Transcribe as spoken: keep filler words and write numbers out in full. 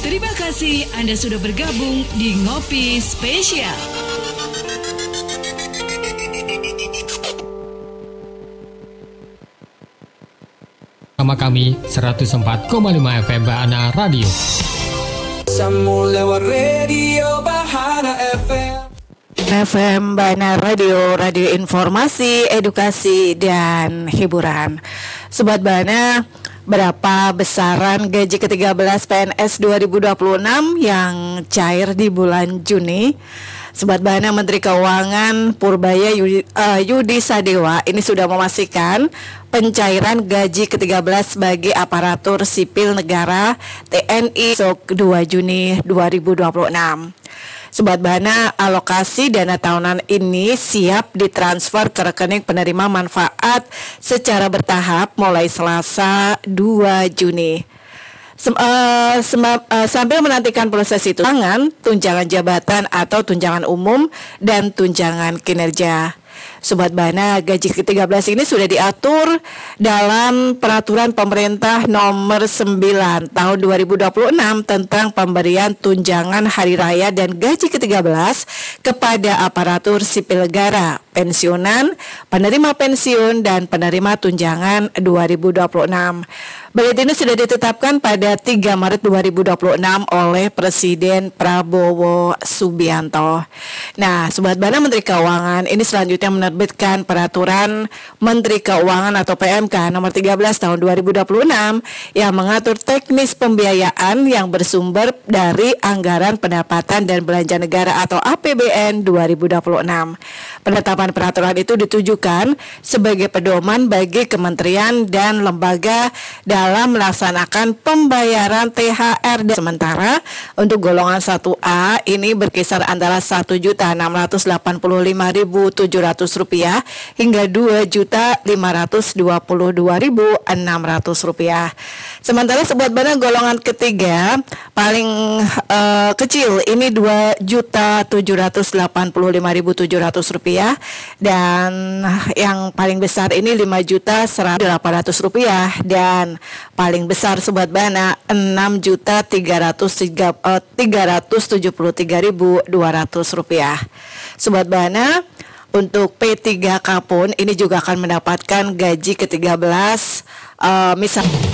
Terima kasih Anda sudah bergabung di Ngopi Spesial. Sama kami seratus empat koma lima F M Bahana Radio. Sambung lewat radio Bahana F M. F M Bahana Radio, radio informasi, edukasi, dan hiburan. Sobat Bahana, berapa besaran gaji ke tiga belas P N S dua ribu dua puluh enam yang cair di bulan Juni? Sobat Bahana, Menteri Keuangan Purbaya Yudi, uh, Yudi Sadewa ini sudah memastikan pencairan gaji ke tiga belas bagi aparatur sipil negara T N I besok dua Juni dua ribu dua puluh enam. Sobat Bahana, alokasi dana tahunan ini siap ditransfer ke rekening penerima manfaat secara bertahap mulai Selasa dua Juni. Sem, uh, sem- uh, sambil menantikan proses itu, tunjangan, tunjangan jabatan atau tunjangan umum dan tunjangan kinerja. Sobat Bahana, gaji ke tiga belas ini sudah diatur dalam peraturan pemerintah nomor sembilan tahun dua ribu dua puluh enam tentang pemberian tunjangan hari raya dan gaji ke tiga belas kepada aparatur sipil negara, pensiunan, penerima pensiun, dan penerima tunjangan dua ribu dua puluh enam. Berita ini sudah ditetapkan pada tiga Maret dua ribu dua puluh enam oleh Presiden Prabowo Subianto. Nah, Sobat Bahana, Menteri Keuangan ini selanjutnya menerbitkan peraturan Menteri Keuangan atau P M K nomor tiga belas tahun dua ribu dua puluh enam yang mengatur teknis pembiayaan yang bersumber dari anggaran pendapatan dan belanja negara atau A P B N dua ribu dua puluh enam. Penetapan peraturan itu ditujukan sebagai pedoman bagi kementerian dan lembaga dalam melaksanakan pembayaran T H R. Sementara untuk golongan satu A ini berkisar antara satu juta enam ratus delapan puluh lima ribu tujuh ratus rupiah hingga dua juta lima ratus dua puluh dua ribu enam ratus rupiah. Sementara Sobat Bahana, golongan ketiga paling uh, kecil ini dua juta tujuh ratus delapan puluh lima ribu tujuh ratus rupiah dan yang paling besar ini lima juta seratus delapan ratus rupiah dan paling besar Sobat Bahana enam juta tiga ratus tujuh puluh tiga ribu dua ratus rupiah. Sobat Bahana, untuk P tiga K pun ini juga akan mendapatkan gaji ke tiga belas uh, misal